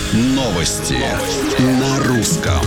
Новости на русском.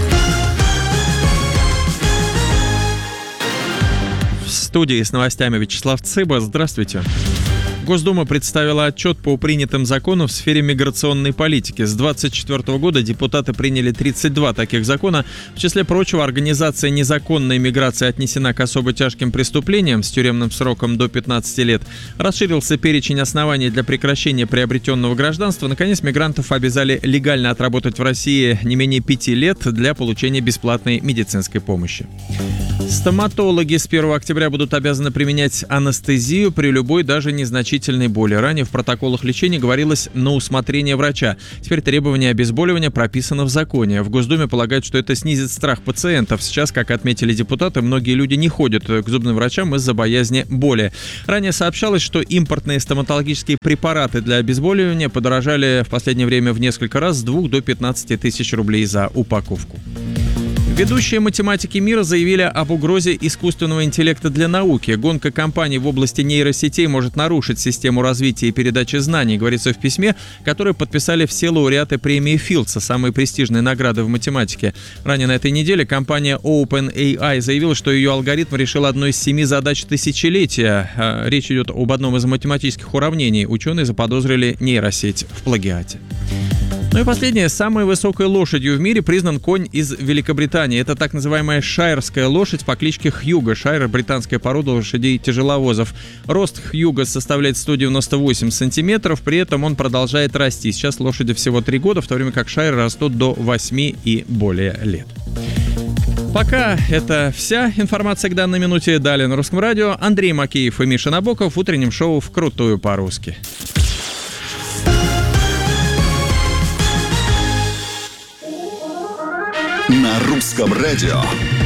В студии с новостями Вячеслав Цыба. Здравствуйте. Госдума представила отчет по принятым законам в сфере миграционной политики. С 2024 года депутаты приняли 32 таких закона. В числе прочего, организация незаконной миграции отнесена к особо тяжким преступлениям с тюремным сроком до 15 лет. Расширился перечень оснований для прекращения приобретенного гражданства. Наконец, мигрантов обязали легально отработать в России не менее 5 лет для получения бесплатной медицинской помощи. Стоматологи с 1 октября будут обязаны применять анестезию при любой, даже незначительной боли. Ранее в протоколах лечения говорилось «на усмотрение врача». Теперь требование обезболивания прописано в законе. В Госдуме полагают, что это снизит страх пациентов. Сейчас, как отметили депутаты, многие люди не ходят к зубным врачам из-за боязни боли. Ранее сообщалось, что импортные стоматологические препараты для обезболивания подорожали в последнее время в несколько раз, с 2 до 15 тысяч рублей за упаковку. Ведущие математики мира заявили об угрозе искусственного интеллекта для науки. Гонка компаний в области нейросетей может нарушить систему развития и передачи знаний, говорится в письме, которое подписали все лауреаты премии Филдса, самой престижной награды в математике. Ранее на этой неделе компания OpenAI заявила, что ее алгоритм решил одну из 7 задач тысячелетия. Речь идет об одном из математических уравнений. Ученые заподозрили нейросеть в плагиате. Ну и последнее. Самой высокой лошадью в мире признан конь из Великобритании. Это так называемая шайрская лошадь по кличке Хьюго. Шайр — британская порода лошадей-тяжеловозов. Рост Хьюго составляет 198 сантиметров, при этом он продолжает расти. Сейчас лошади всего 3 года, в то время как шайры растут до 8 и более лет. Пока это вся информация к данной минуте. Далее на Русском радио Андрей Макеев и Миша Набоков в утреннем шоу «Вкрутую по-русски». На Русском радио